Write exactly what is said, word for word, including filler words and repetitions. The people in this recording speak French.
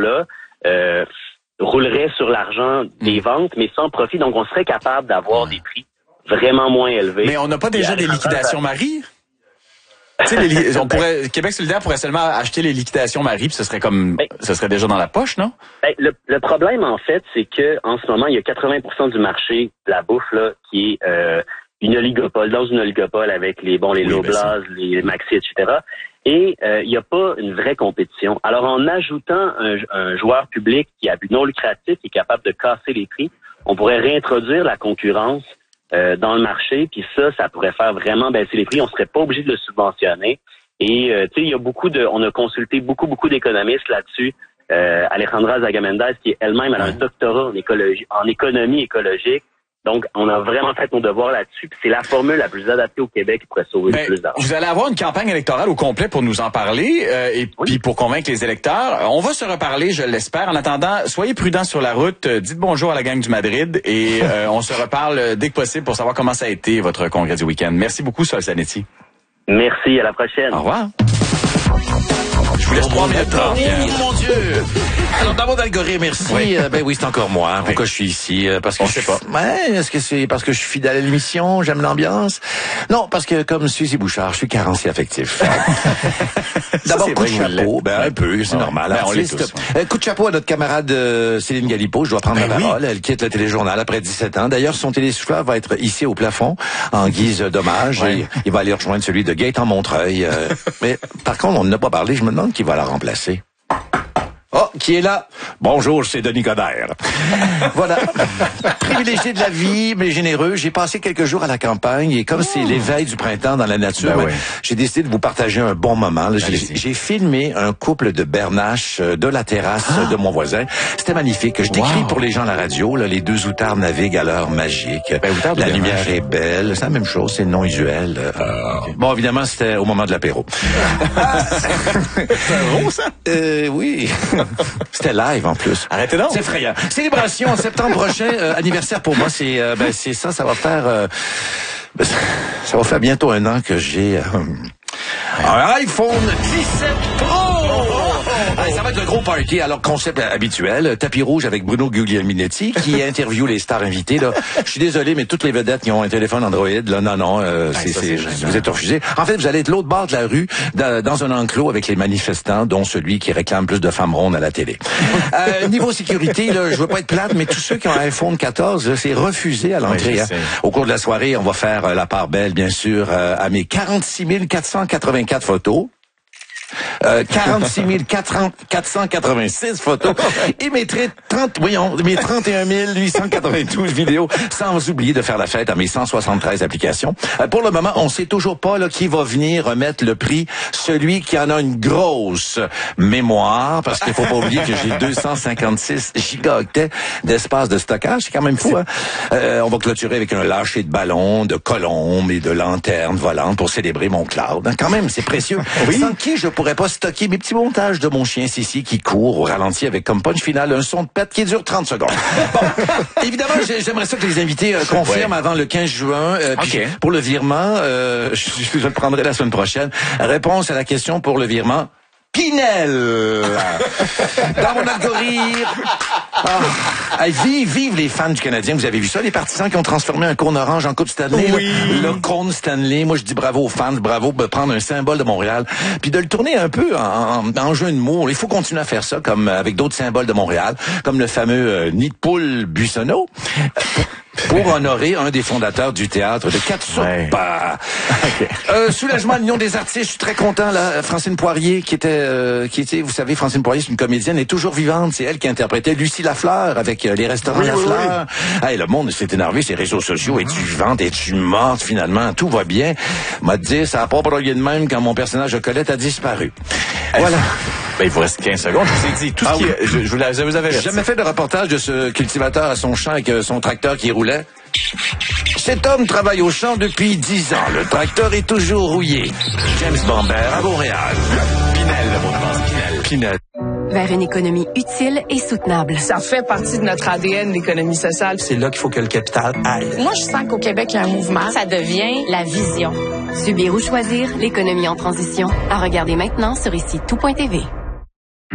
bureaux-là euh, rouleraient sur l'argent des ventes, mais sans profit. Donc, on serait capable d'avoir des prix vraiment moins élevés. Mais on n'a pas déjà des liquidations Marie? Tu sais, les, on pourrait, Québec solidaire pourrait seulement acheter les liquidations Marie, puis ce serait comme, ben, ce serait déjà dans la poche, non? Ben, le, le problème, en fait, c'est que en ce moment, il y a quatre-vingts pour cent du marché de la bouffe là qui est euh, une oligopole, dans une oligopole avec les bon les oui, Loblaws, ben les Maxi, et cetera. Et euh, il n'y a pas une vraie compétition. Alors, en ajoutant un, un joueur public qui a but non lucratif, qui est capable de casser les prix, on pourrait réintroduire la concurrence Euh, dans le marché, puis ça, ça pourrait faire vraiment baisser les prix. On serait pas obligé de le subventionner. Et euh, tu sais, il y a beaucoup de, on a consulté beaucoup beaucoup d'économistes là-dessus. Euh, Alejandra Zagamendez, qui est elle-même elle a un doctorat en écologie, en économie écologique. Donc, on a vraiment fait nos devoirs là-dessus. Puis c'est la formule la plus adaptée au Québec qui pourrait sauver ben, le plus d'argent. Vous allez avoir une campagne électorale au complet pour nous en parler euh, et oui. puis pour convaincre les électeurs. On va se reparler, je l'espère. En attendant, soyez prudents sur la route. Dites bonjour à la gang du Madrid et euh, on se reparle dès que possible pour savoir comment ça a été votre congrès du week-end. Merci beaucoup, Sol Zanetti. Merci, à la prochaine. Au revoir. Je vous laisse trois minutes. Oh mon Dieu! Alors, dans mon algorithme, merci. Oui. Euh, ben oui, c'est encore moi. Hein. Pourquoi oui. je suis ici? Euh, parce que On je sait pas. Ouais, est-ce que c'est parce que je suis fidèle à l'émission, j'aime l'ambiance? Non, parce que comme Suzy Bouchard, je suis carencier affectif. D'abord, coup de chapeau. Ben, un peu, c'est ouais. normal. Ben, on l'est tous, ouais. Coup de chapeau à notre camarade euh, Céline Galipeau. Je dois prendre ben la parole. Oui. Elle quitte le téléjournal après dix-sept ans. D'ailleurs, son télésouffleur va être hissé au plafond en guise d'hommage. Ouais. Et il va aller rejoindre celui de Gaëtan Montreuil. Euh, mais par contre, on n'a pas parlé. Je me demande qui va la remplacer. Oh, qui est là? Bonjour, c'est Denis Coderre. Voilà. Privilégié de la vie, mais généreux. J'ai passé quelques jours à la campagne et comme oh. c'est l'éveil du printemps dans la nature, ben oui. j'ai décidé de vous partager un bon moment. J'ai, j'ai filmé un couple de bernaches de la terrasse ah. de mon voisin. C'était magnifique. Je décris wow. pour les gens à la radio, là, les deux outards naviguent à l'heure magique. Ben, la lumière bernache. est belle. C'est la même chose, c'est non usuel. Euh, okay. Bon, évidemment, c'était au moment de l'apéro. C'est gros, ça? Euh, oui. C'était live en plus. Arrêtez donc. C'est effrayant. Célébration en septembre prochain, euh, anniversaire pour moi, c'est euh, ben c'est ça, ça va faire euh, ben, ça va faire bientôt un an que j'ai euh, un iPhone dix-sept Pro. Allez, ça va être le gros party. Alors, concept habituel, tapis rouge avec Bruno Guglielminetti qui interviewe les stars invitées. Là, je suis désolé, mais toutes les vedettes qui ont un téléphone Android, là, non, non, euh, c'est, ça, c'est, c'est vous êtes refusés. En fait, vous allez être l'autre bord de la rue, dans, dans un enclos avec les manifestants, dont celui qui réclame plus de femmes rondes à la télé. Euh, niveau sécurité, là, je veux pas être plate, mais tous ceux qui ont un iPhone quatorze, là, c'est refusé à l'entrée. Oui, hein. Au cours de la soirée, on va faire euh, la part belle, bien sûr, euh, à mes quarante-six mille quatre cent quatre-vingt-quatre photos. Euh, quarante-six mille quatre cent quatre-vingt-six photos et mes trente, voyons, mes trente et un mille huit cent quatre-vingt-douze vidéos, sans oublier de faire la fête à mes cent soixante-treize applications. Euh, pour le moment, on sait toujours pas là qui va venir remettre le prix, celui qui en a une grosse mémoire, parce qu'il faut pas oublier que j'ai deux cent cinquante-six gigaoctets d'espace de stockage, c'est quand même fou. Hein? Euh, on va clôturer avec un lâcher de ballons, de colombes et de lanternes volantes pour célébrer mon cloud. Hein? Quand même, c'est précieux. Oui. Sans qui je pourrais pas stocker mes petits montages de mon chien Sissi qui court au ralenti avec comme punch final un son de pète qui dure trente secondes. Bon, évidemment, j'aimerais ça que les invités euh, confirment ouais. avant le quinze juin. Euh, okay. Pour le virement, euh, je, je le prendrai la semaine prochaine. Réponse à la question pour le virement. Pinel! Dans mon algorithme! Ah, vive, vive les fans du Canadien. Vous avez vu ça, les partisans qui ont transformé un cône orange en coupe Stanley? Oui. Là, le cône Stanley. Moi, je dis bravo aux fans, bravo de prendre un symbole de Montréal, puis de le tourner un peu en, en, en jeu de mots. Il faut continuer à faire ça, comme avec d'autres symboles de Montréal, comme le fameux euh, nid de poule Buissonneau. Pour honorer un des fondateurs du théâtre de Katsuba. Ouais. Okay. Euh, soulagement à l'Union des artistes, je suis très content là. Francine Poirier, qui était, euh, qui était, vous savez, Francine Poirier, c'est une comédienne, elle est toujours vivante. C'est elle qui interprétait Lucie Lafleur avec euh, les restaurants oui, Lafleur. Oui, oui. Hey, le monde s'est énervé, ces réseaux sociaux. Mm-hmm. Es-tu vivante, es-tu morte finalement? Tout va bien. M'a dit, ça a pas broyé de même quand mon personnage de Colette a disparu. Hey, voilà. Ben, il vous reste quinze secondes. Je vous ai dit tout ah, ce qui oui. est, je, je, vous l'avais, vous avez J'ai jamais fait de reportage de ce cultivateur à son champ avec euh, son tracteur qui roulait. Cet homme travaille au champ depuis dix ans. Le tracteur est toujours rouillé. James Bambert à Montréal. Pinel, le mot de passe. Pinel. Pinel. Vers une économie utile et soutenable. Ça fait partie de notre A D N, l'économie sociale. C'est là qu'il faut que le capital aille. Moi, je sens qu'au Québec, il y a un mouvement. Ça devient la vision. Subir ou choisir, l'économie en transition. À regarder maintenant sur ici tout point T V.